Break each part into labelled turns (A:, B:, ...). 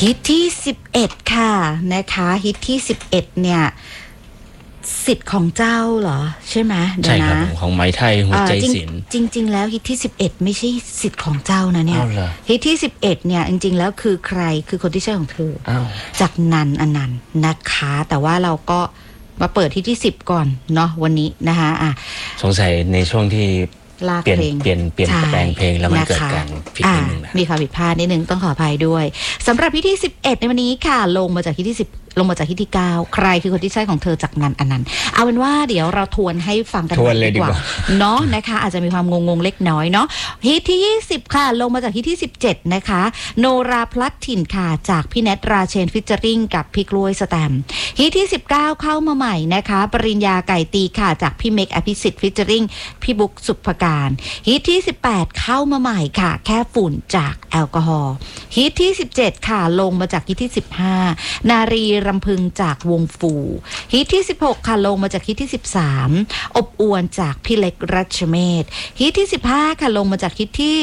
A: ฮิตที่11ค่ะนะคะฮิตที่11เนี่ยสิทธิ์ของเจ้าเหรอใช่ไหม
B: ใช่ครับของไม้ไทยหัวใจศิลป์
A: จริงๆแล้วฮิตที่11ไม่ใช่สิทธิ์ของเจ้านะเนี่ยฮิตที่11เนี่ยจริงๆแล้วคือใครคือคนที่ใช่ของเธอจากนันอนันต์นะคะแต่ว่าเราก็มาเปิดฮิตที่10ก่อนเนาะวันนี้นะคะ
B: สงสัยในช่วงที่เปลี่ยนแปลงเพลงแล้วมันเกิดการผิดนิดนึงนะ
A: มีความผิดพลาดนิดนึงต้องขออภัยด้วยสำหรับฮิตที่11ในวันนี้ค่ะลงมาจากฮิตที่10ลงมาจากฮิตที่9ใครคือคนที่ใช่ของเธอจากนันอนันต์เอาเป็นว่าเดี๋ยวเราทวนให้ฟังกันดีกว่าเนาะนะคะอาจจะมีความงงเล็กน้อยเนาะฮิตที่20ค่ะลงมาจากฮิตที่17นะคะโนราพลัดถิ่นค่ะจากพี่แนทราเชนฟิชเจอริงกับพี่กล้วยสแตมฮิตที่19เข้ามาใหม่นะคะปริญญาไก่ตีค่ะจากพี่เมกอภิสิทธิ์ฟิชเจอริงพี่บุ๊กสุภการฮิตที่18เข้ามาใหม่ค่ะแค่ฝุ่นจากแอลกอฮอล์ฮิตที่17ค่ะลงมาจากฮิตที่15นารีรำพึงจากวงฟูฮิตที่16ค่ะลงมาจากฮิตที่13อบอวนจากพี่เล็กรัชเมธฮิตที่15ค่ะลงมาจากฮิตที่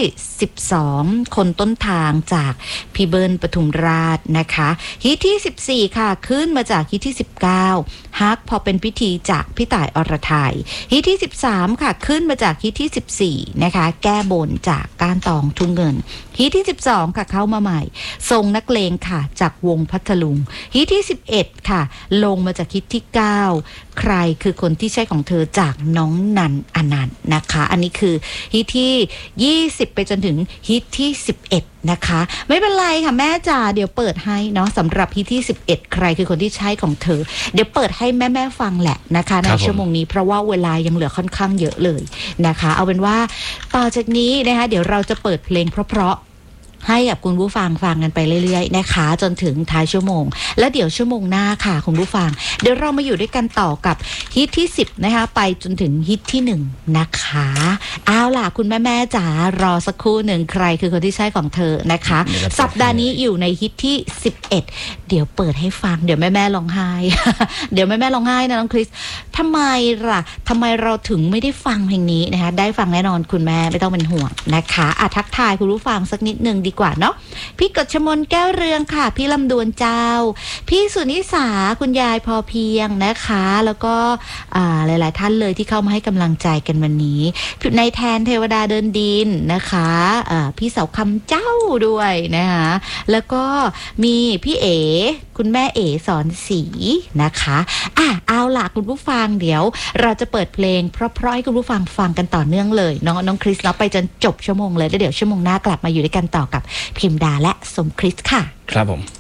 A: 12คนต้นทางจากพี่เบิร์นปทุมราชนะคะฮิตที่14ค่ะขึ้นมาจากฮิตที่19ฮักพอเป็นพิธีจากพี่ต่ายอรไทยฮิตที่13ค่ะขึ้นมาจากฮิตที่14นะคะแก้บนจากก้านตองทุ่งเงินฮิตที่12ค่ะเข้ามาใหม่ทรงนักเลงค่ะจากวงพัทลุงฮิตที่11ค่ะลงมาจากฮิตที่9ใครคือคนที่ใช่ของเธอจากน้องนันอนันต์นะคะอันนี้คือฮิตที่20ไปจนถึงฮิตที่11นะคะไม่เป็นไรค่ะแม่จ๋าเดี๋ยวเปิดให้เนาะสำหรับฮิตที่11ใครคือคนที่ใช่ของเธอเดี๋ยวเปิดให้แม่ฟังแหละนะคะในชั่วโมงนี้เพราะว่าเวลายังเหลือค่อนข้างเยอะเลยนะคะเอาเป็นว่าต่อจากนี้นะคะเดี๋ยวเราจะเปิดเพลงเพราะให้กับคุณผู้ฟังฟังกันไปเรื่อยๆนะคะจนถึงท้ายชั่วโมงแล้วเดี๋ยวชั่วโมงหน้าค่ะคุณผู้ฟังเดี๋ยวเรามาอยู่ด้วยกันต่อกับฮิตที่10นะคะไปจนถึงฮิตที่1นะคะเอาล่ะคุณแม่จ๋ารอสักครู่หนึ่งใครคือคนที่ใช่ของเธอนะคะสัปดาห์นี้อยู่ในฮิตที่11เดี๋ยวเปิดให้ฟังเดี๋ยวแม่ร้องไห้ เดี๋ยวแม่ร้องไห้นะน้องคริสทำไมล่ะทำไมเราถึงไม่ได้ฟังเพลงนี้นะคะได้ฟังแน่นอนคุณแม่ไม่ต้องเป็นห่วงนะคะทักทายคุณผู้ฟังสักนิดนึงดีกว่าเนาะพี่กฤษมนแก้วเรืองค่ะพี่ลำดวนเจ้าพี่สุนิสาคุณยายพอเพียงนะคะแล้วก็หลายๆท่านเลยที่เข้ามาให้กำลังใจกันวันนี้ในแทนเทวดาเดินดินนะคะพี่เสาคำเจ้าด้วยนะคะแล้วก็มีพี่เอคุณแม่เอสอนศรีนะคะเอาล่ะคุณผู้ฟังเดี๋ยวเราจะเปิดเพลงเพราะๆให้คุณผู้ฟังฟังกันต่อเนื่องเลยน้องคริสแล้วไปจนจบชั่วโมงเลยแล้วเดี๋ยวชั่วโมงหน้ากลับมาอยู่ด้วยกันต่อกับพิมดาและสมคริสค่ะ
B: ครับผม